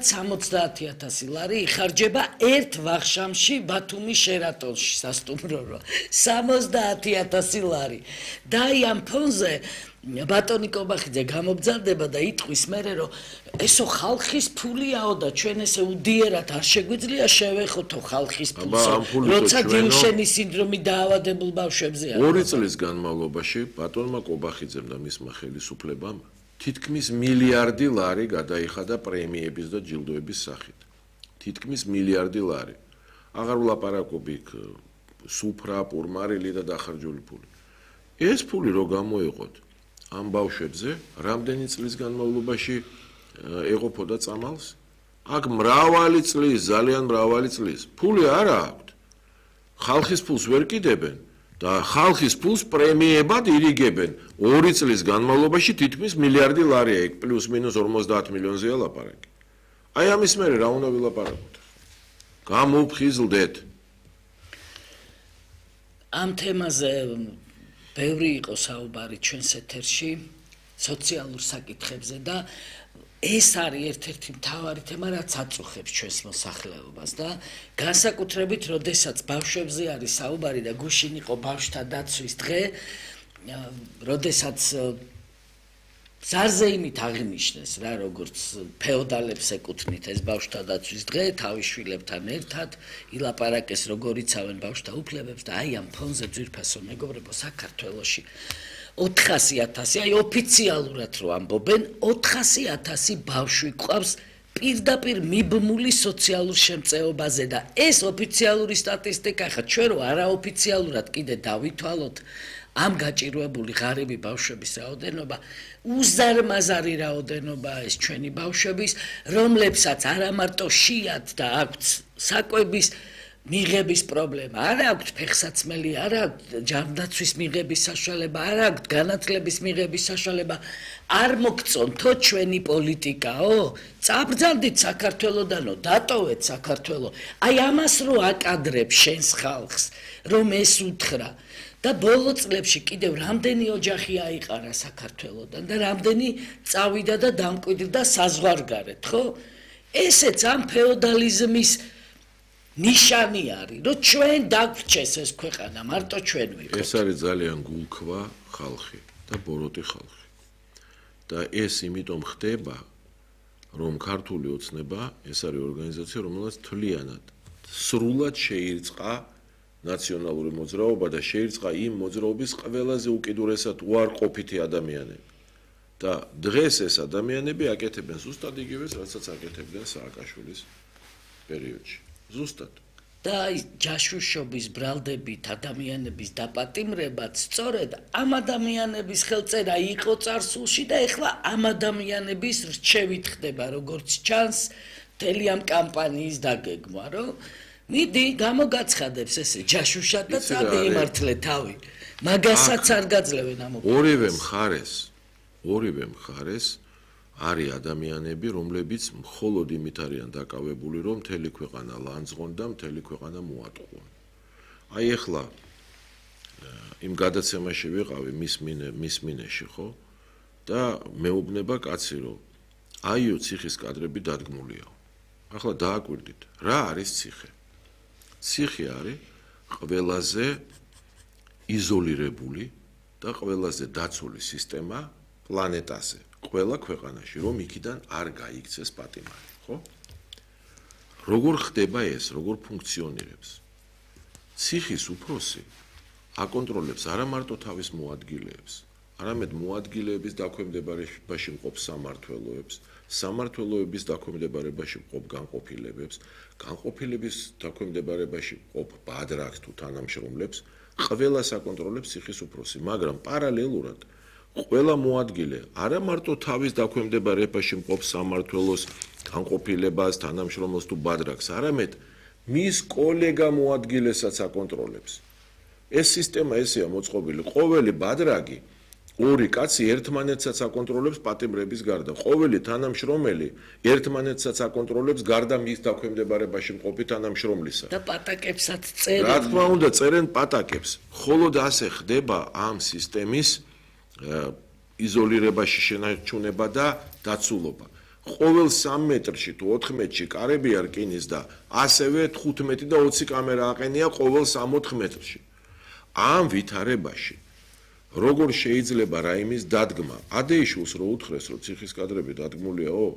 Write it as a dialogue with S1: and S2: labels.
S1: 70,000 ლარი იხარჯება ერთ ვახშამში ბათუმის შერატონში სასტუმრო 70,000 ლარი და აი ამ ფონზე ბატონი კობახიძე გამობძალდება და იტყვის მერე რომ ესო ხალხის ფულიაო და ჩვენ ესე უდიერად არ შეგვიძლია შევეხოთო ხალხის ფულს როცა დილშენის სინდრომი დაავადებულ ბავშვებზე არის
S2: 2 წლის განმავლობაში ბატონმა კობახიძემ და მისმა ხელისუფლებამ თითქმის მილიარდი ლარი გადაიხადა პრემიების და ჯილდოების სახით თითქმის მილიარდი ლარი აღარ ვლაპარაკობ იქ სუფრა პურმარილი და დახარჯული ფული ეს ფული რო გამოეყოთ ამ ბავშვებზე რამდენი წლის განმავლობაში ეყოფოდა წამალს აქ მრავალი წლის ძალიან მრავალი წლის ფული არ აქვს ხალხის ფულს ვერ კიდებენ და ხალხის ფულს პრემიებად ირიგებენ 2 წლის განმავლობაში თითქმის მილიარდი ლარია იქ პლუს მინუს 50 მილიონზეა ლაპარაკი აი ამის მერე რა უნდა ვილაპარაკოთ გამოფხიზლდეთ
S1: ამ თემაზე ბევრი იყო საუბარი ჩვენს ეთერში სოციალურ საკითხებზე და ეს არის ერთ-ერთი მთავარი თემა რაც აწუხებს ჩვენს მოსახლეობას და განსაკუთრებით როდესაც ბავშვებზე არის საუბარი და გუშინ იყო ბავშვთა დაცვის დღე როდესაც ზარზე იმით აღინიშნეს რა როგორც ფეოდალებს ეკუთვნით ეს ბავშვთა დაცვის დღე თავის შვილებთან ერთად ილაპარაკეს როგორ იცავენ ბავშვთა უფლებებს და აი ამ ფონზე ძვირფასო მეგობრებო საქართველოში 400,000 აი ოფიციალურად რო ამბობენ 400,000 ბავშვი ყავს პირდაპირ მიბმული სოციალურ შემწეობაზე და ეს ოფიციალური სტატისტიკა ხა ჩვენ რო არაოფიციალურად კიდე დავითვალოთ ამ გაჭირვებული ღარიბი ბავშვების რაოდენობა უზარმაზარი რაოდენობა ეს ჩვენი ბავშვების რომლებსაც არა მარტო შიათ და აქვთ საკვების მიღების პრობლემა არ აქვთ ფეხსაცმელი არ აქვთ ჯანდაცვის მიღების საშუალება არ აქვთ განათლების მიღების საშუალება არ მოგწონთო ჩვენი პოლიტიკაო წაბრძანდით საქართველოდანო დატოვეთ საქართველო აი ამას რო აკადრებ შენს ხალხს რომ ეს უთხრა და ბოლო წლებში კიდევ რამდენი ოჯახი აიყარა საქართველოდან და რამდენი წავიდა და დამკვიდრდა საზღვარგარეთ ხო ესეც ამ ფეოდალიზმის ნიშანი არის რომ ჩვენ დაგვრჩეს ეს ქვეყანა მარტო ჩვენ ვიყოთ
S2: ეს არის ძალიან გულქვა ხალხი და ბოროტი ხალხი და ეს იმიტომ ხდება რომ ქართული ოცნება ეს არის ორგანიზაცია რომელსაც თლიანად სრულად შეირწყა ნაციონალური მოძრაობა და შეირწყა იმ მოძრაობის ყველაზე უკიდურესად უარყოფითი ადამიანები და დღეს ეს ადამიანები აკეთებენ ზუსტად იგივეს რასაც აკეთებდნენ სააკაშვილის პერიოდში ზუსტად
S1: და ჯაშუშობის ბრალდებით ადამიანების დაპატიმრებაც სწორედ ამ ადამიანების ხელწერა იყო წარსულში და ეხლა ამ ადამიანების რჩევით ხდება როგორც ჩანს მთელი ამ კამპანიის დაგეგმვა რომ მიდი გამოგაცხადებს ესე ჯაშუშად და წადი იმართლე თავი მაგასაც არ გაძლევენ ამ
S2: ორივე მხარეს არის ადამიანები რომლებიც მხოლოდ იმით არიან დაკავებული რომ მთელი ქვეყანა ლანძღონ და მთელი ქვეყანა მოატყუონ აი ეხლა იმ გადაცემაში ვიყავი მის მინეში ხო და მეუბნება კაცი რომ აიო ციხის კადრები დადგმულიაო ახლა დააკვირდით რა არის ციხე ციხე არის ყველაზე იზოლირებული და ყველაზე დაცული სისტემა პლანეტაზე ყველა ქვეყანაში რომ იქიდან არ გაიქცეს პატიმარი ხო როგორ ხდება ეს როგორ ფუნქციონირებს ციხის უფროსი აკონტროლებს არა მარტო თავის მოადგილეებს არამედ მოადგილეების დაქვემდებარებაში მყოფ სამმართველოებს სამმართველოების დაქვემდებარებაში მყოფ განყოფილებებს განყოფილების დაქვემდებარებაში მყოფ ბადრაკს თუ თანამშრომლებს ყველას აკონტროლებს ციხის უფროსი მაგრამ პარალელურად ყველა მოადგილე არა მარტო თავის დაქვემდებარებაში მყოფ სამმართველოს განყოფილებას თანამშრომლს თუ ბადრაკს არამედ მის კოლეგა მოადგილესაც აკონტროლებს ეს სისტემა ესეა მოწყობილი ყოველი ბადრაგი ორი კაცი ერთმანეთსაც აკონტროლებს პატიმრების გარდა ყოველი თანამშრომელი ერთმანეთსაც აკონტროლებს გარდა მის დაქვემდებარებაში მყოფი თანამშრომლისა
S1: და პატაკებსაც წერენ
S2: რა თქმა უნდა წერენ პატაკებს ხოლო ასე ხდება ამ სისტემის იზოლირებაში შენარჩუნება და დაცულობა ყოველ 3 მეტრში თუ 14-ში კარები არ რკინის და ასევე 15 და 20 კამერა აყენია ყოველ 3-4 მეტრში. ამ ვითარებაში როგორ შეიძლება რაიმის დადგმა? ადეიშვილს რო უთხრეს, რომ ციხის კადრები დადგმულიაო,